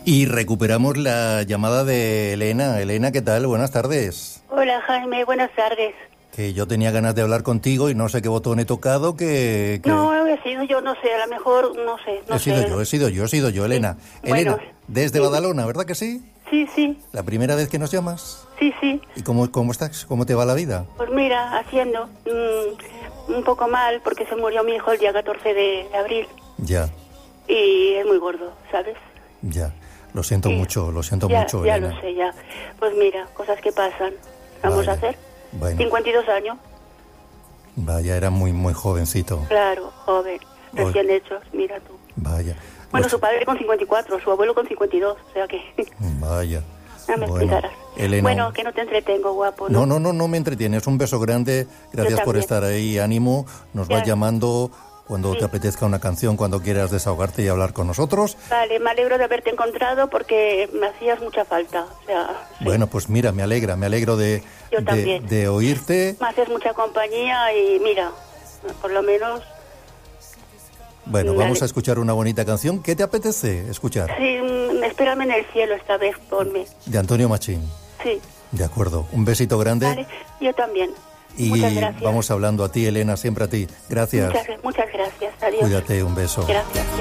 Y recuperamos la llamada de Elena. Elena, ¿qué tal? Buenas tardes. Hola, Jaime, buenas tardes. Que yo tenía ganas de hablar contigo y no sé qué botón he tocado, que... No, he sido yo, no sé, a lo mejor, no sé. He sido yo, Elena. Sí. Elena, Bueno, desde sí. Badalona, ¿verdad que sí? Sí, sí, ¿La primera vez que nos llamas? sí, sí. ¿Y cómo estás? ¿Cómo te va la vida? Pues mira, haciendo un poco mal porque se murió mi hijo el día 14 de abril Ya, y es muy gordo, ¿sabes? ya. Lo siento Sí. mucho, Ya Elena. lo sé, ya. Pues mira, cosas que pasan. Vamos Vaya, a hacer. bueno. 52 años, Vaya, era muy, muy jovencito. claro, joven, recién hechos, mira tú. Vaya. Bueno, Los- su padre con 54, su abuelo con 52, o sea que... Vaya. Ya me Bueno, explicarás. Elena. Bueno, que no te entretengo, guapo, ¿no? No me entretienes. Un beso grande. Gracias por también. estar ahí. Ánimo. Nos vas Ya. llamando cuando Sí. te apetezca una canción, cuando quieras desahogarte y hablar con nosotros. Vale, me alegro de haberte encontrado porque me hacías mucha falta. O sea, sí. Bueno, pues mira, me alegro Yo también. de oírte. Me haces mucha compañía y mira, por lo menos... Bueno, Vale. vamos a escuchar una bonita canción. ¿Qué te apetece escuchar? Sí, espérame en el cielo esta vez, ponme. De Antonio Machín. Sí, De acuerdo. Un besito grande. vale, yo también. Y Muchas gracias. vamos hablando a ti, Elena, siempre a ti. Gracias. Muchas gracias, adiós. Cuídate, un beso. Gracias.